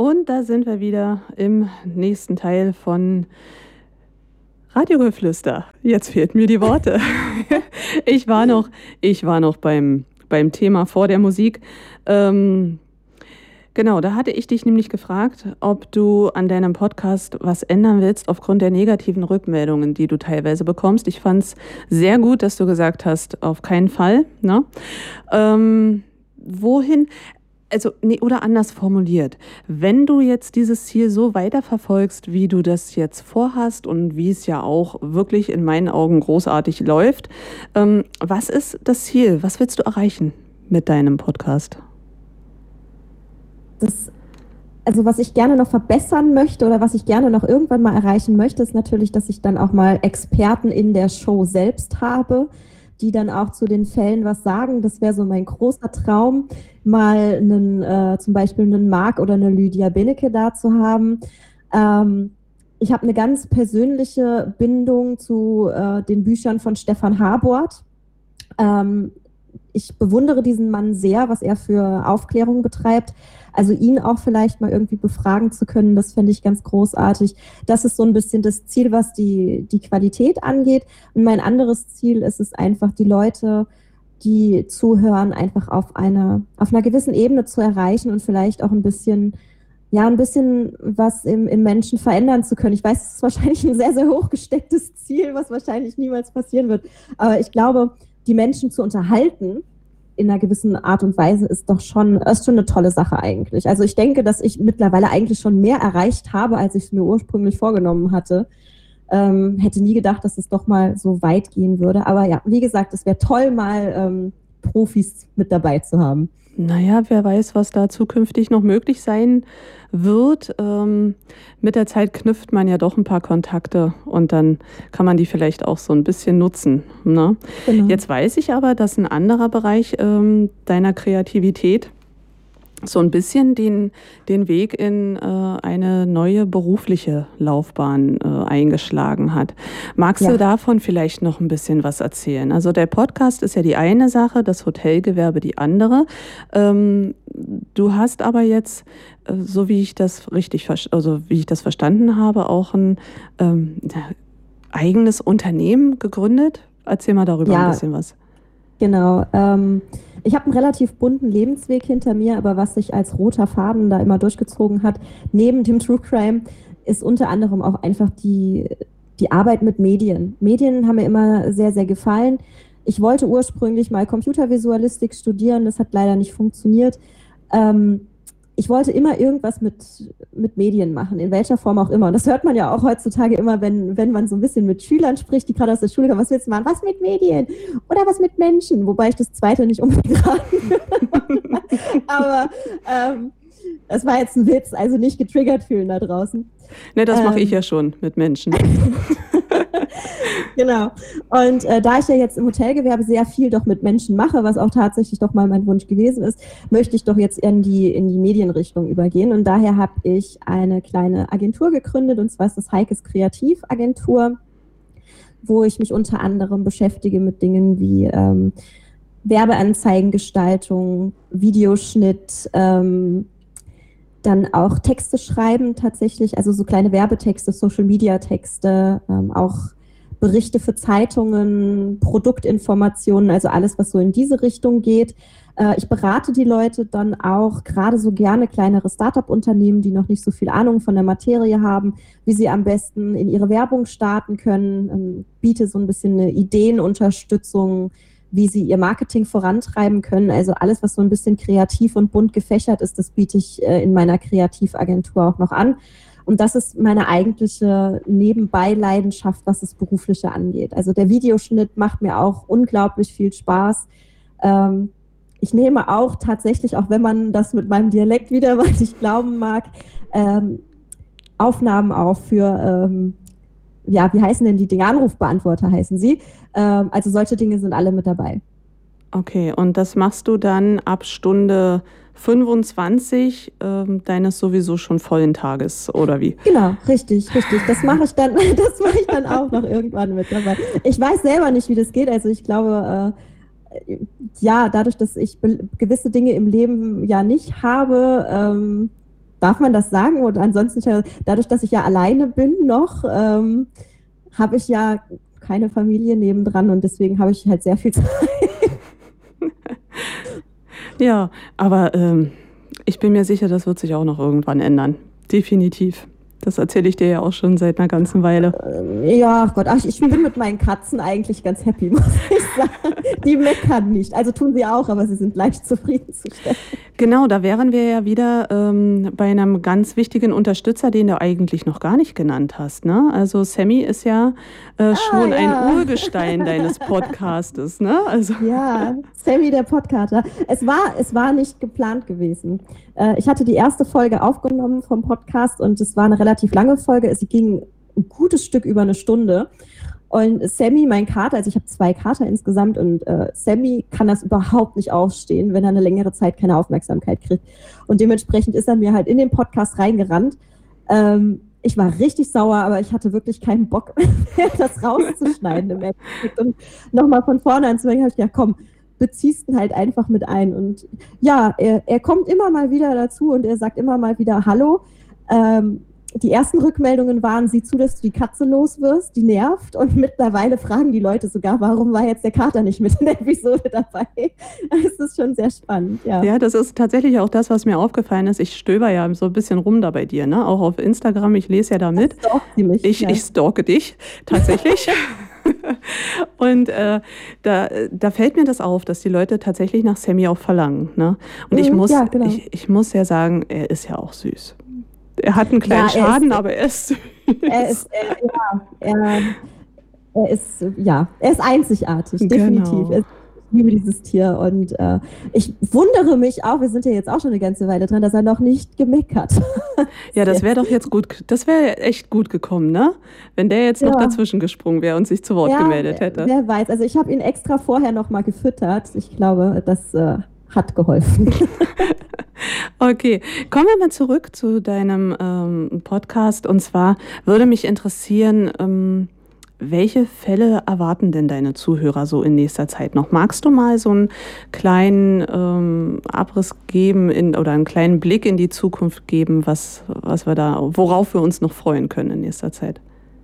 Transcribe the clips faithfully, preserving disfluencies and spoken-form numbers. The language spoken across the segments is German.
Und da sind wir wieder im nächsten Teil von Radiogeflüster. Jetzt fehlten mir die Worte. Ich war noch, ich war noch beim, beim Thema vor der Musik. Ähm, genau, da hatte ich dich nämlich gefragt, ob du an deinem Podcast was ändern willst aufgrund der negativen Rückmeldungen, die du teilweise bekommst. Ich fand es sehr gut, dass du gesagt hast, auf keinen Fall. Ne? Ähm, wohin... Also, nee, oder anders formuliert, wenn du jetzt dieses Ziel so weiterverfolgst, wie du das jetzt vorhast und wie es ja auch wirklich in meinen Augen großartig läuft, ähm, was ist das Ziel? Was willst du erreichen mit deinem Podcast? Das, also was ich gerne noch verbessern möchte oder was ich gerne noch irgendwann mal erreichen möchte, ist natürlich, dass ich dann auch mal Experten in der Show selbst habe, die dann auch zu den Fällen was sagen. Das wäre so mein großer Traum, mal einen, äh, zum Beispiel einen Marc oder eine Lydia Benecke da zu haben. Ähm, ich habe eine ganz persönliche Bindung zu äh, den Büchern von Stefan Habort. Ähm, ich bewundere diesen Mann sehr, was er für Aufklärung betreibt. Also ihn auch vielleicht mal irgendwie befragen zu können, das fände ich ganz großartig. Das ist so ein bisschen das Ziel, was die, die Qualität angeht. Und mein anderes Ziel ist es einfach, die Leute, die zuhören, einfach auf einer, auf einer gewissen Ebene zu erreichen und vielleicht auch ein bisschen, ja, ein bisschen was im, im Menschen verändern zu können. Ich weiß, es ist wahrscheinlich ein sehr, sehr hochgestecktes Ziel, was wahrscheinlich niemals passieren wird. Aber ich glaube, die Menschen zu unterhalten, in einer gewissen Art und Weise ist doch schon, ist schon eine tolle Sache eigentlich. Also ich denke, dass ich mittlerweile eigentlich schon mehr erreicht habe, als ich es mir ursprünglich vorgenommen hatte. Ähm, hätte nie gedacht, dass es doch mal so weit gehen würde. Aber ja, wie gesagt, es wäre toll, mal ähm, Profis mit dabei zu haben. Naja, wer weiß, was da zukünftig noch möglich sein wird. Ähm, mit der Zeit knüpft man ja doch ein paar Kontakte und dann kann man die vielleicht auch so ein bisschen nutzen. Ne? Genau. Jetzt weiß ich aber, dass ein anderer Bereich ähm, deiner Kreativität so ein bisschen den, den Weg in äh, eine neue berufliche Laufbahn äh, eingeschlagen hat. Magst ja. du davon vielleicht noch ein bisschen was erzählen? Also der Podcast ist ja die eine Sache, das Hotelgewerbe die andere. Ähm, du hast aber jetzt, äh, so wie ich das richtig, also wie ich das verstanden habe, auch ein ähm, eigenes Unternehmen gegründet. Erzähl mal darüber ja. ein bisschen was. Genau. Ähm, ich habe einen relativ bunten Lebensweg hinter mir, aber was sich als roter Faden da immer durchgezogen hat, neben dem True Crime, ist unter anderem auch einfach die, die Arbeit mit Medien. Medien haben mir immer sehr, sehr gefallen. Ich wollte ursprünglich mal Computervisualistik studieren, das hat leider nicht funktioniert. Ähm, ich wollte immer irgendwas mit, mit Medien machen, in welcher Form auch immer. Und das hört man ja auch heutzutage immer, wenn, wenn man so ein bisschen mit Schülern spricht, die gerade aus der Schule kommen. Was willst du machen? Was mit Medien? Oder was mit Menschen? Wobei ich das Zweite nicht unbedingt raten würde. Aber ähm, das war jetzt ein Witz, also nicht getriggert fühlen da draußen. Ne, das ähm, mache ich ja schon mit Menschen. Genau. Und äh, da ich ja jetzt im Hotelgewerbe sehr viel doch mit Menschen mache, was auch tatsächlich doch mal mein Wunsch gewesen ist, möchte ich doch jetzt in die, in die Medienrichtung übergehen. Und daher habe ich eine kleine Agentur gegründet, und zwar ist das Heikes Kreativagentur, wo ich mich unter anderem beschäftige mit Dingen wie ähm, Werbeanzeigengestaltung, Videoschnitt, ähm, dann auch Texte schreiben tatsächlich, also so kleine Werbetexte, Social-Media-Texte, ähm, auch Berichte für Zeitungen, Produktinformationen, also alles, was so in diese Richtung geht. Äh, ich berate die Leute dann auch, gerade so gerne kleinere Start-up-Unternehmen, die noch nicht so viel Ahnung von der Materie haben, wie sie am besten in ihre Werbung starten können, ähm, biete so ein bisschen eine Ideenunterstützung, wie sie ihr Marketing vorantreiben können. Also alles, was so ein bisschen kreativ und bunt gefächert ist, das biete ich äh, in meiner Kreativagentur auch noch an. Und das ist meine eigentliche Nebenbei-Leidenschaft, was das Berufliche angeht. Also der Videoschnitt macht mir auch unglaublich viel Spaß. Ähm, ich nehme auch tatsächlich, auch wenn man das mit meinem Dialekt wieder mal nicht glauben mag, ähm, Aufnahmen auf für, ähm, ja, wie heißen denn die Dinge? Anrufbeantworter heißen sie. Ähm, also solche Dinge sind alle mit dabei. Okay, und das machst du dann ab Stunde fünfundzwanzig ähm, deines sowieso schon vollen Tages, oder wie? Genau, richtig, richtig. Das mache ich dann, das mache ich dann auch noch irgendwann mit dabei. Ich weiß selber nicht, wie das geht. Also ich glaube, äh, ja, dadurch, dass ich be- gewisse Dinge im Leben ja nicht habe, ähm, darf man das sagen? Und ansonsten, dadurch, dass ich ja alleine bin noch, ähm, habe ich ja keine Familie nebendran und deswegen habe ich halt sehr viel Zeit. Ja, aber ähm, ich bin mir sicher, das wird sich auch noch irgendwann ändern. Definitiv. Das erzähle ich dir ja auch schon seit einer ganzen Weile. Ja, Gott, ach, ich bin mit meinen Katzen eigentlich ganz happy, muss ich sagen. Die meckern nicht. Also tun sie auch, aber sie sind leicht zufriedenzustellen. Genau, da wären wir ja wieder ähm, bei einem ganz wichtigen Unterstützer, den du eigentlich noch gar nicht genannt hast. Ne? Also Sammy ist ja äh, ah, schon ja. ein Urgestein deines Podcastes. Ne? Also. Ja, Sammy der Podcaster. Es war, es war nicht geplant gewesen. Äh, ich hatte die erste Folge aufgenommen vom Podcast und es war eine relativ lange Folge. Es ging ein gutes Stück über eine Stunde. Und Sammy, mein Kater, also ich habe zwei Kater insgesamt und äh, Sammy kann das überhaupt nicht ausstehen, wenn er eine längere Zeit keine Aufmerksamkeit kriegt. Und dementsprechend ist er mir halt in den Podcast reingerannt. Ähm, ich war richtig sauer, aber ich hatte wirklich keinen Bock mehr, das rauszuschneiden im Endeffekt. Und nochmal von vorne anzufangen, habe ich gedacht, komm, beziehst ihn halt einfach mit ein. Und ja, er, er kommt immer mal wieder dazu und er sagt immer mal wieder Hallo. Ähm, Die ersten Rückmeldungen waren, sieh zu, dass du die Katze los wirst, die nervt. Und mittlerweile fragen die Leute sogar, warum war jetzt der Kater nicht mit in der Episode dabei? Das ist schon sehr spannend, ja. Ja, das ist tatsächlich auch das, was mir aufgefallen ist. Ich stöber ja so ein bisschen rum da bei dir, ne? Auch auf Instagram, ich lese ja da mit. Mich, ich, ja. ich stalke dich, tatsächlich. Und äh, da, da fällt mir das auf, dass die Leute tatsächlich nach Sammy auch verlangen, ne? Und ich muss, ja, genau. ich, ich muss ja sagen, er ist ja auch süß. Er hat einen kleinen ja, Schaden, ist, aber er ist süß. Er ist, er, ja, er, er ist, ja, er ist einzigartig, definitiv. Genau. Ich liebe dieses Tier und äh, ich wundere mich auch, wir sind ja jetzt auch schon eine ganze Weile dran, dass er noch nicht gemeckert hat. Ja, das wäre doch jetzt gut, das wäre echt gut gekommen, ne? Wenn der jetzt ja. noch dazwischen gesprungen wäre und sich zu Wort ja, gemeldet hätte. Wer weiß, also ich habe ihn extra vorher noch mal gefüttert. Ich glaube, das äh, hat geholfen. Okay, kommen wir mal zurück zu deinem ähm, Podcast. Und zwar würde mich interessieren, ähm, welche Fälle erwarten denn deine Zuhörer so in nächster Zeit noch? Magst du mal so einen kleinen ähm, Abriss geben in, oder einen kleinen Blick in die Zukunft geben, was, was wir da, worauf wir uns noch freuen können in nächster Zeit?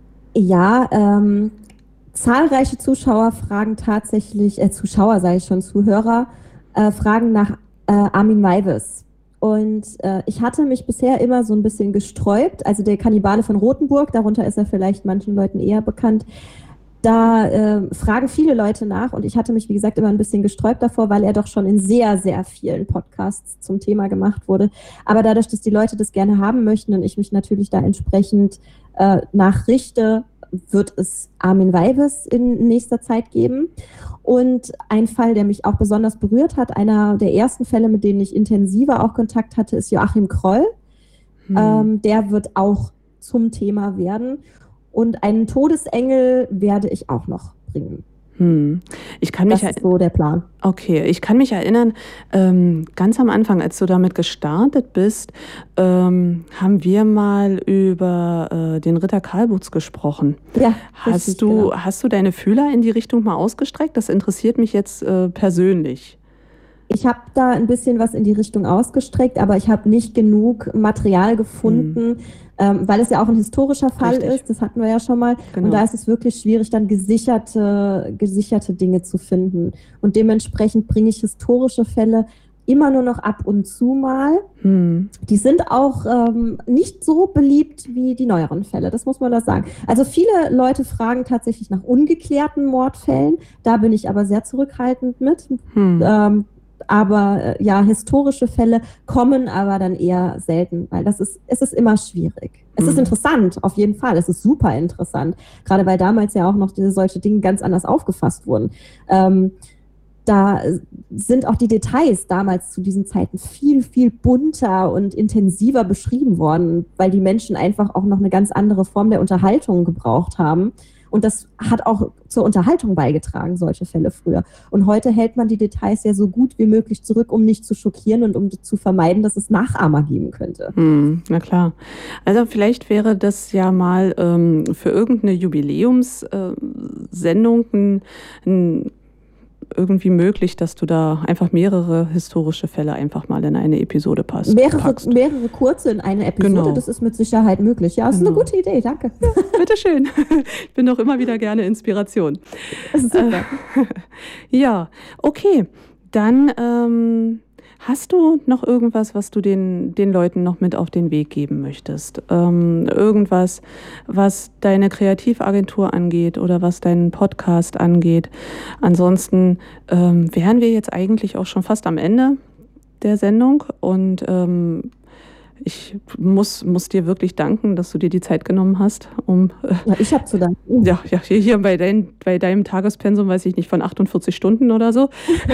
Ja, ähm, zahlreiche Zuschauer fragen tatsächlich, äh, Zuschauer sage ich schon, Zuhörer, äh, fragen nach äh, Armin Meiwes. Und äh, ich hatte mich bisher immer so ein bisschen gesträubt, also der Kannibale von Rothenburg, darunter ist er vielleicht manchen Leuten eher bekannt, da äh, fragen viele Leute nach und ich hatte mich, wie gesagt, immer ein bisschen gesträubt davor, weil er doch schon in sehr, sehr vielen Podcasts zum Thema gemacht wurde. Aber dadurch, dass die Leute das gerne haben möchten und ich mich natürlich da entsprechend äh, nachrichte, wird es Armin Meiwes in nächster Zeit geben. Und ein Fall, der mich auch besonders berührt hat, einer der ersten Fälle, mit denen ich intensiver auch Kontakt hatte, ist Joachim Kroll. Hm. Ähm, der wird auch zum Thema werden. Und einen Todesengel werde ich auch noch bringen. Hm. Ich kann mich das ist so der Plan. Okay, ich kann mich erinnern, ähm, ganz am Anfang, als du damit gestartet bist, ähm, haben wir mal über äh, den Ritter Kalbutz gesprochen. Ja, hast richtig, du, genau. hast du deine Fühler in die Richtung mal ausgestreckt? Das interessiert mich jetzt äh, persönlich. Ich habe da ein bisschen was in die Richtung ausgestreckt, aber ich habe nicht genug Material gefunden, hm. ähm, weil es ja auch ein historischer Fall Richtig. ist, das hatten wir ja schon mal. Genau. Und da ist es wirklich schwierig, dann gesicherte, gesicherte Dinge zu finden. Und dementsprechend bringe ich historische Fälle immer nur noch ab und zu mal. Hm. Die sind auch ähm, nicht so beliebt wie die neueren Fälle, das muss man da sagen. Also viele Leute fragen tatsächlich nach ungeklärten Mordfällen, da bin ich aber sehr zurückhaltend mit. Hm. Ähm, Aber ja, historische Fälle kommen aber dann eher selten, weil das ist, es ist immer schwierig. Es mhm. ist interessant, auf jeden Fall. Es ist super interessant. Gerade weil damals ja auch noch diese, solche Dinge ganz anders aufgefasst wurden. Ähm, da sind auch die Details damals zu diesen Zeiten viel, viel bunter und intensiver beschrieben worden, weil die Menschen einfach auch noch eine ganz andere Form der Unterhaltung gebraucht haben. Und das hat auch zur Unterhaltung beigetragen, solche Fälle früher. Und heute hält man die Details ja so gut wie möglich zurück, um nicht zu schockieren und um zu vermeiden, dass es Nachahmer geben könnte. Hm, na klar. Also vielleicht wäre das ja mal ähm, für irgendeine Jubiläumssendung ein, ein irgendwie möglich, dass du da einfach mehrere historische Fälle einfach mal in eine Episode passt, mehrere, packst? Mehrere kurze in eine Episode, Genau. Das ist mit Sicherheit möglich. Ja, das genau. ist eine gute Idee, danke. Ja, bitteschön. Ich bin doch immer wieder gerne Inspiration. Das ist super. Ja, okay. Dann ähm, hast du noch irgendwas, was du den, den Leuten noch mit auf den Weg geben möchtest? Ähm, irgendwas, was deine Kreativagentur angeht oder was deinen Podcast angeht? Ansonsten ähm, wären wir jetzt eigentlich auch schon fast am Ende der Sendung und ähm, ich muss, muss dir wirklich danken, dass du dir die Zeit genommen hast, um... Äh, ja, ich habe zu danken. Ja, ja, hier bei, dein, bei deinem Tagespensum, weiß ich nicht, von achtundvierzig Stunden oder so.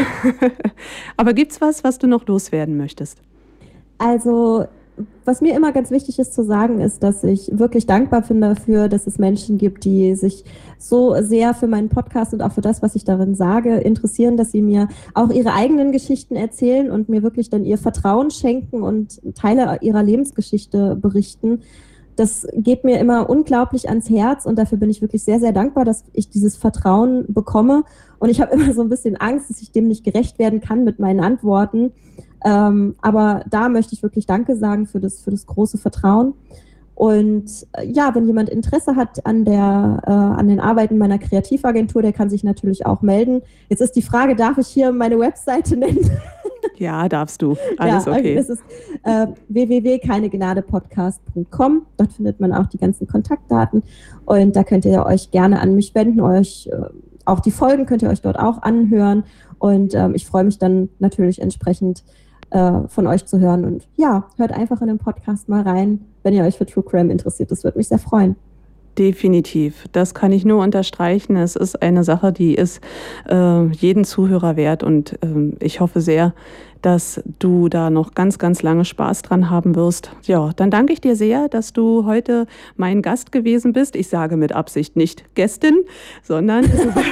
Aber gibt's was, was du noch loswerden möchtest? Also, was mir immer ganz wichtig ist zu sagen, ist, dass ich wirklich dankbar bin dafür, dass es Menschen gibt, die sich so sehr für meinen Podcast und auch für das, was ich darin sage, interessieren, dass sie mir auch ihre eigenen Geschichten erzählen und mir wirklich dann ihr Vertrauen schenken und Teile ihrer Lebensgeschichte berichten. Das geht mir immer unglaublich ans Herz und dafür bin ich wirklich sehr, sehr dankbar, dass ich dieses Vertrauen bekomme. Und ich habe immer so ein bisschen Angst, dass ich dem nicht gerecht werden kann mit meinen Antworten. Ähm, aber da möchte ich wirklich Danke sagen für das, für das große Vertrauen. Und äh, ja, wenn jemand Interesse hat an, der, äh, an den Arbeiten meiner Kreativagentur, der kann sich natürlich auch melden. Jetzt ist die Frage, darf ich hier meine Webseite nennen? Ja, darfst du. Alles ja, okay. Das ist äh, w w w punkt keinegnadepodcast punkt com. Dort findet man auch die ganzen Kontaktdaten. Und da könnt ihr euch gerne an mich wenden. Euch, äh, auch die Folgen könnt ihr euch dort auch anhören. Und ähm, ich freue mich dann natürlich entsprechend äh, von euch zu hören. Und ja, hört einfach in den Podcast mal rein, wenn ihr euch für True Crime interessiert. Das würde mich sehr freuen. Definitiv. Das kann ich nur unterstreichen. Es ist eine Sache, die ist äh, jeden Zuhörer wert und äh, ich hoffe sehr, dass du da noch ganz, ganz lange Spaß dran haben wirst. Ja, dann danke ich dir sehr, dass du heute mein Gast gewesen bist. Ich sage mit Absicht nicht Gästin, sondern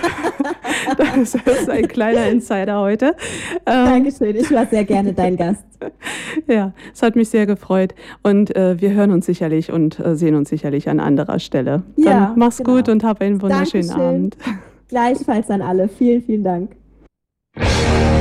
das ist ein kleiner Insider heute. Ähm, Dankeschön, ich war sehr gerne dein Gast. Ja, es hat mich sehr gefreut und äh, wir hören uns sicherlich und äh, sehen uns sicherlich an anderer Stelle. Dann ja, mach's genau. gut und hab einen wunderschönen Dankeschön. Abend. Gleichfalls an alle. Vielen, vielen Dank.